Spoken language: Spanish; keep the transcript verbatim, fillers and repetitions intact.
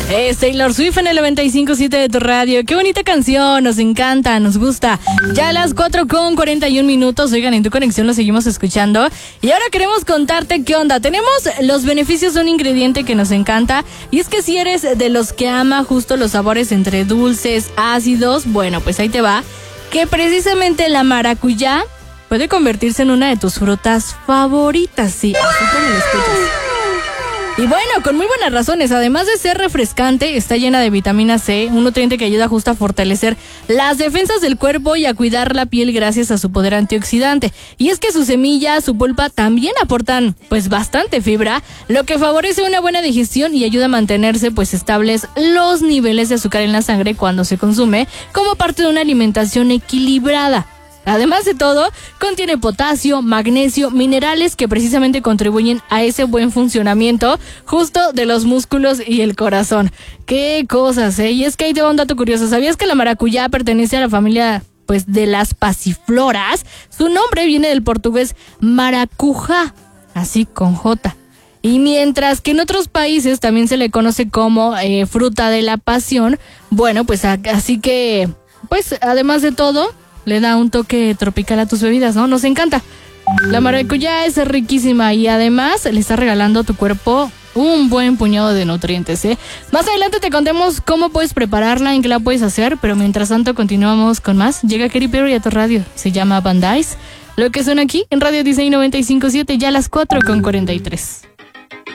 Es Taylor Swift en el noventa y cinco punto siete de tu radio. Qué bonita canción, nos encanta, nos gusta. Ya a las cuatro con cuarenta y un minutos, oigan, en Tu Conexión lo seguimos escuchando. Y ahora queremos contarte qué onda. Tenemos los beneficios de un ingrediente que nos encanta. Y es que si eres de los que ama justo los sabores entre dulces, ácidos, bueno, pues ahí te va. Que precisamente la maracuyá puede convertirse en una de tus frutas favoritas, sí, así como lo escuchas. Y bueno, con muy buenas razones, además de ser refrescante, está llena de vitamina C, un nutriente que ayuda justo a fortalecer las defensas del cuerpo y a cuidar la piel gracias a su poder antioxidante. Y es que su semilla, su pulpa también aportan pues bastante fibra, lo que favorece una buena digestión y ayuda a mantenerse pues estables los niveles de azúcar en la sangre cuando se consume como parte de una alimentación equilibrada. Además de todo, contiene potasio, magnesio, minerales que precisamente contribuyen a ese buen funcionamiento justo de los músculos y el corazón. ¡Qué cosas, eh! Y es que ahí te va un dato curioso. ¿Sabías que la maracuyá pertenece a la familia pues de las pasifloras? Su nombre viene del portugués maracujá, así con J. Y mientras que en otros países también se le conoce como eh, fruta de la pasión, bueno, pues a, así que, pues además de todo, le da un toque tropical a tus bebidas, ¿no? Nos encanta. La maracuyá es riquísima y además le está regalando a tu cuerpo un buen puñado de nutrientes, ¿eh? Más adelante te contemos cómo puedes prepararla, en qué la puedes hacer, pero mientras tanto continuamos con más. Llega Katy Perry a tu radio. Se llama Van Dyke. Lo que suena aquí en Radio Disney noventa y cinco punto siete, ya a las cuatro con cuarenta y tres.